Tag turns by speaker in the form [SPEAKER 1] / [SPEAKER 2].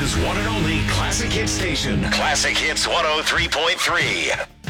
[SPEAKER 1] Texas's one and only classic hit station. Classic Hits 103.3.